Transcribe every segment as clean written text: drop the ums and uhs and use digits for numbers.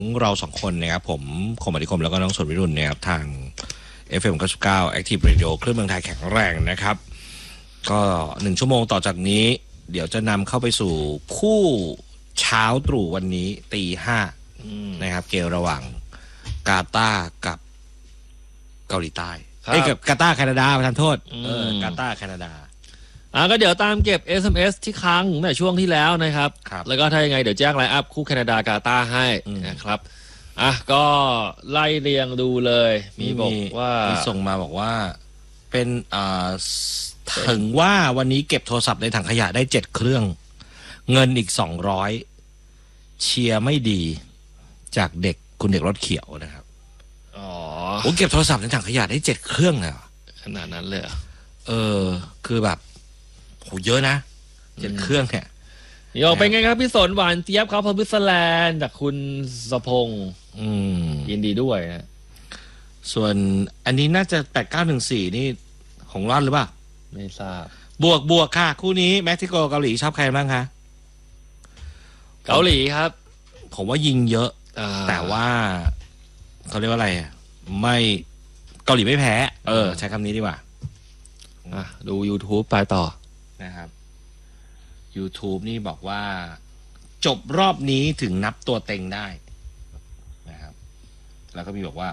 เราสองคนนะครับผมคมอธิคมแล้วก็น้องสนวิรุณนะครับทาง FM 99 Active Radio คลื่นเมืองไทยแข็งแรงนะครับก็1ชั่วโมงต่อจากนี้เดี๋ยวจะนำเข้าไปสู่คู่เช้าตรู่วันนี้ตีห้านะครับเกมระหว่างกาตาร์กับเกาหลีใต้กับกาตาร์แคนาดาประทานโทษกาตาร์แคนาดาก็เดี๋ยวตามเก็บ SMS ที่ค้างในช่วงที่แล้วนะครับแล้วก็ถ้ายังไงเดี๋ยวแจ้งไลน์อัพคู่แคนาดากาตาร์ให้นะครับก็ไล่เรียงดูเลยมีบอกว่ามีส่งมาบอกว่าเป็นถึงว่าวันนี้เก็บโทรศัพท์ในถังขยะได้7เครื่องเงินอีก200เชียร์ไม่ดีจากเด็กคุณเด็กรถเขียวนะครับผมเก็บโทรศัพท์ในถังขยะได้7เครื่องเลยขนาดนั้นเลยคือแบบโหเยอะนะ7เครื่องเนี่ยยกเป็นไงครับพี่สนหวานเจี๊ยบครับพมิสแลนด์จากคุณสพงศ์ยินดีด้วยนะส่วนอันนี้น่าจะ8914นี่ของรอดหรือเปล่าไม่ทราบบวกค่ะคู่นี้เม็กซิโกเกาหลีชอบใครบ้างคะเกาหลีครับผมว่ายิงเยอะแต่ว่าเขาเรียกว่าอะไรไม่เกาหลีไม่แพ้ใช้คำนี้ดีกว่าดู YouTube ไปต่อนะครับ YouTube นี่บอกว่าจบรอบนี้ถึงนับตัวเต็งได้นะครับแล้วก็มีบอกว่า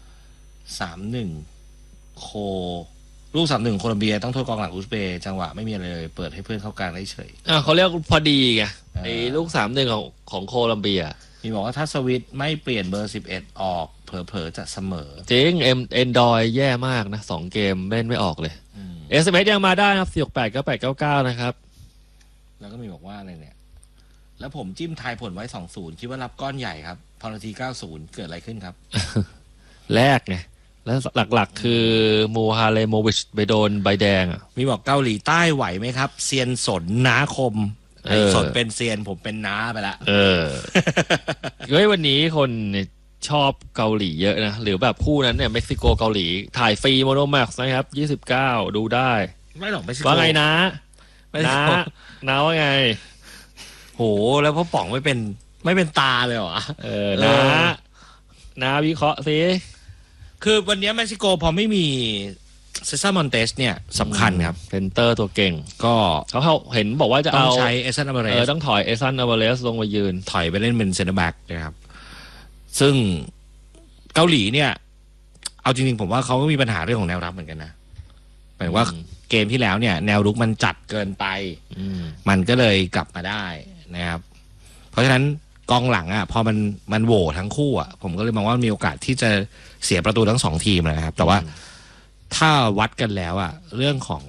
3-1 โคลูก 3-1 โคลอมเบียต้องโทษกองหลังอุซเบย์จังหวะไม่มีอะไรเลยเปิดให้เพื่อนเข้ากลางได้เฉยเขาเรียกพอดีไงไอ้ลูก 3-1 ของโคลอมเบียมีบอกว่าถ้าสวิตไม่เปลี่ยนเบอร์11ออกเผลอๆจะเสมอจริงเอ็นดอยแย่มากนะ2เกมเล่นไม่ออกเลยSMS ยังมาได้นะครับ4689899นะครับแล้วก็มีบอกว่าอะไรเนี่ยแล้วผมจิ้มทายผลไว้ 2-0 คิดว่ารับก้อนใหญ่ครับพอนาที 90 เกิดอะไรขึ้นครับแรกไงแล้วหลักๆคือมูฮาเลโมวิชไปโดนใบแดงมีบอกเกาหลีใต้ไหวไหมครับเซียนสนน้าคมสนเป็นเซียนผมเป็นน้าไปละวันนี้คนชอบเกาหลีเยอะนะหรือแบบคู่นั้นเนี่ยเม็กซิโกเกาหลีถ่ายฟรีโมโนแม็กซ์นะครับ29ดูได้ไม่หรอกเม็กซิโกว่าไงนะว่าไงโหแล้วพ่อป๋องไม่เป็นตาเลยเหรอนะวิเคราะห์สิคือวันนี้เม็กซิโกพอไม่มีเซซ่ามอนเตสเนี่ยสำคัญครับเพนเตอร์ตัวเก่งก็เขาเห็นบอกว่าจะเอาใช้เอซันอัลวาเรสต้องถอยเอซันอัลวาเรสลงมายืนถอยไปเล่นเป็นเซนเตอร์แบ็กนะครับซึ่งเกาหลีเนี่ยเอาจริงๆผมว่าเขาก็มีปัญหาเรื่องของแนวรับเหมือนกันนะหมายว่าเกมที่แล้วเนี่ยแนวรุกมันจัดเกินไปมันก็เลยกลับมาได้นะครับเพราะฉะนั้นกองหลังพอมันโหว่ทั้งคู่ผมก็เลยมองว่ามีโอกาสที่จะเสียประตูทั้ง2ทีมนะครับแต่ว่าถ้าวัดกันแล้วเรื่องของ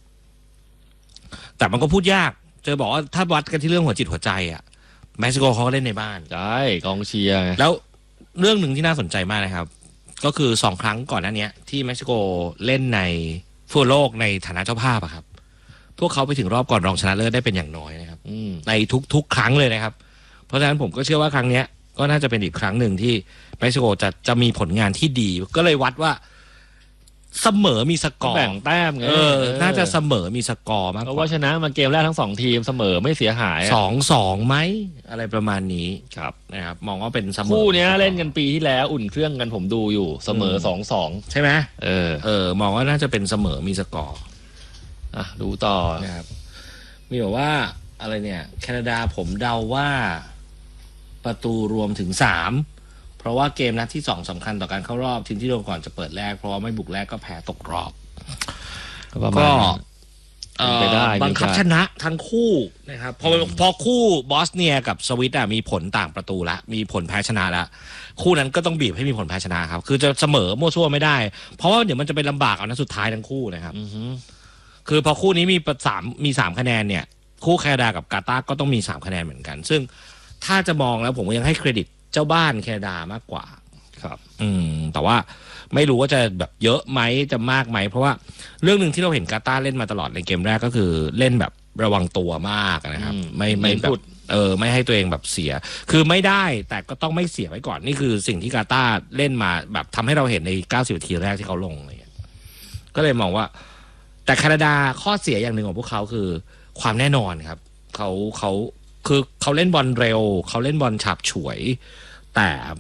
แต่มันก็พูดยากจะบอกว่าถ้าวัดกันที่เรื่องหัวจิตหัวใจเม็กซิโกเขาก็เล่นในบ้านใช่กองเชียร์แล้วเรื่องหนึ่งที่น่าสนใจมากนะครับก็คือ2ครั้งก่อนหน้านี้ที่เม็กซิโกเล่นในฟุตบอลโลกในฐานะเจ้าภาพครับพวกเขาไปถึงรอบก่อนรองชนะเลิศได้เป็นอย่างน้อยนะครับในทุกครั้งเลยนะครับเพราะฉะนั้นผมก็เชื่อว่าครั้งนี้ก็น่าจะเป็นอีกครั้งหนึ่งที่เม็กซิโกจะมีผลงานที่ดีก็เลยวัดว่าเสมอมีสกอร์แบ่งแต้มไงน่าจะเสมอมีสกอร์มากเพราะว่าชนะมาเกมแรกทั้ง2ทีมเสมอไม่เสียหาย 2-2 ไหมอะไรประมาณนี้ครับนะครับมองว่าเป็นเสมอคู่นี้เล่นกันปีที่แล้วอุ่นเครื่องกันผมดูอยู่เสมอ 2-2 ใช่ไหมมองว่าน่าจะเป็นเสมอมีสกอร์ดูต่อนะครับมีบอกว่าอะไรเนี่ยแคนาดาผมเดาว่าประตูรวมถึง3เพราะว่าเกมนัดที่2สำคัญต่อการเข้ารอบทีมที่โดนก่อนจะเปิดแรกเพราะว่าไม่บุกแรกก็แพ้ตกรอบก็บังคับชนะทั้งคู่นะครับพอคู่บอสเนียกับสวิตมีผลต่างประตูละมีผลแพ้ชนะละคู่นั้นก็ต้องบีบให้มีผลแพ้ชนะครับคือจะเสมอมั่วซั่วไม่ได้เพราะว่าเดี๋ยวมันจะเป็นลำบากเอานัดสุดท้ายทั้งคู่นะครับคือพอคู่นี้มี3คะแนนเนี่ยคู่แคนาดากับกาตาร์ก็ต้องมี3คะแนนเหมือนกันซึ่งถ้าจะมองแล้วผมยังให้เครดิตเจ้าบ้านแคนาดามากกว่าครับแต่ว่าไม่รู้ว่าจะแบบเยอะไหมจะมากไหมเพราะว่าเรื่องนึงที่เราเห็นกาตาร์เล่นมาตลอดในเกมแรกก็คือเล่นแบบระวังตัวมากนะครับไม่แบบไม่ให้ตัวเองแบบเสียคือไม่ได้แต่ก็ต้องไม่เสียไว้ก่อนนี่คือสิ่งที่กาตาร์เล่นมาแบบทำให้เราเห็นใน90นาทีแรกที่เขาลงอะไรเงี้ยก็เลยมองว่าแต่แคนาดาข้อเสียอย่างหนึ่งของพวกเขาคือความแน่นอนครับเขาเล่นบอลเร็วเขาเล่นบอลฉับฉวยแต่